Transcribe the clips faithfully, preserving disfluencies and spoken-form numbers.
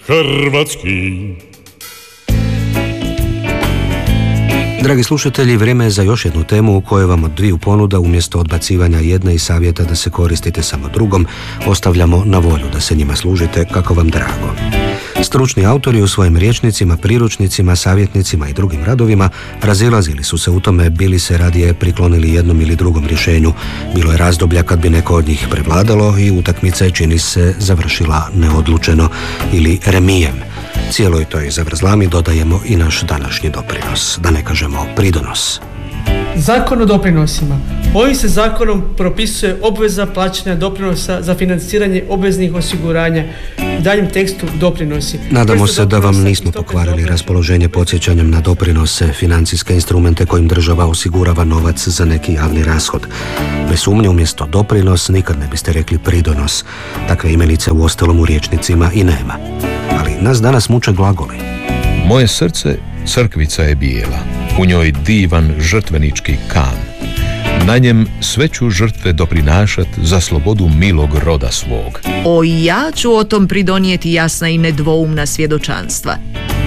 hrvatski. Dragi slušatelji, vrijeme je za još jednu temu u kojoj vam od dviju ponuda umjesto odbacivanja jedne i savjeta da se koristite samo drugom, ostavljamo na volju da se njima služite kako vam drago. Stručni autori u svojim rječnicima, priručnicima, savjetnicima i drugim radovima razilazili su se u tome bili se radije priklonili jednom ili drugom rješenju. Bilo je razdoblja kad bi neko od njih prevladalo i utakmica je, čini se, završila neodlučeno ili remijem. Cijeloj toj zavrzlami dodajemo i naš današnji doprinos, da ne kažemo pridonos. Zakon o doprinosima. Ovim se zakonom propisuje obveza plaćanja doprinosa za financiranje obveznih osiguranja. U daljem tekstu doprinosi. Nadamo se da vam nismo pokvarili raspoloženje podsjećanjem na doprinose, financijske instrumente kojim država osigurava novac za neki javni rashod. Bez sumnje, umjesto doprinos nikad ne biste rekli pridonos. Takve imenice u ostalom u rječnicima i nema. Ali nas danas muče glagoli. Moje srce crkvica je bijela, u njoj divan žrtvenički kan. Na njem sve ću žrtve doprinašat za slobodu milog roda svog. O, ja ću o tom pridonijeti jasna i nedvoumna svjedočanstva.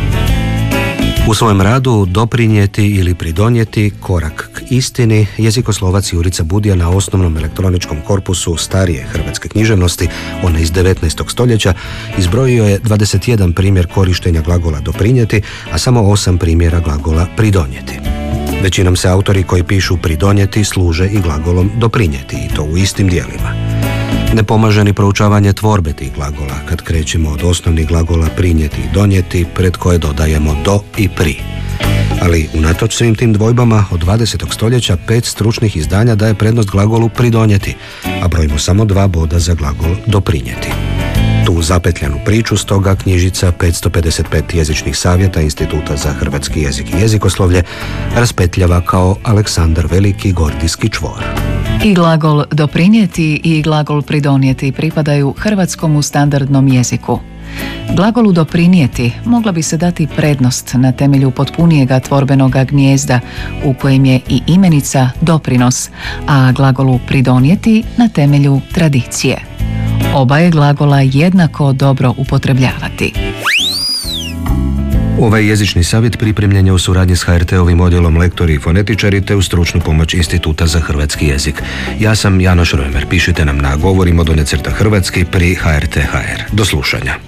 U svojem radu doprinijeti ili pridonijeti korak k istini jezikoslovac Jurica Budija na osnovnom elektroničkom korpusu starije hrvatske književnosti, one iz devetnaestog stoljeća, izbrojio je dvadeset jedan primjer korištenja glagola doprinijeti, a samo osam primjera glagola pridonijeti. Većinom se autori koji pišu pridonijeti služe i glagolom doprinijeti, i to u istim dijelima. Ne pomaže ni proučavanje tvorbe tih glagola kad krećemo od osnovnih glagola prinijeti i donijeti, pred koje dodajemo do i pri. Ali unatoč svim tim dvojbama od dvadesetog stoljeća pet stručnih izdanja daje prednost glagolu pridonijeti, a brojimo samo dva boda za glagol doprinijeti. Tu zapetljanu priču stoga knjižica petsto pedeset pet jezičnih savjeta Instituta za hrvatski jezik i jezikoslovlje raspetljava kao Aleksandar Veliki gordijski čvor. I glagol doprinijeti i glagol pridonijeti pripadaju hrvatskom standardnom jeziku. Glagolu doprinijeti mogla bi se dati prednost na temelju potpunijega tvorbenoga gnijezda u kojem je i imenica doprinos, a glagolu pridonijeti na temelju tradicije. Oba je glagola jednako dobro upotrebljavati. Ovaj jezični savjet pripremljen je u suradnji s ha er te-ovim odjelom lektori i fonetičari te u stručnu pomoć Instituta za hrvatski jezik. Ja sam Janoš Römer. Pišite nam na govorimo do necrta hrvatski pri ha er te tačka ha er. Do slušanja.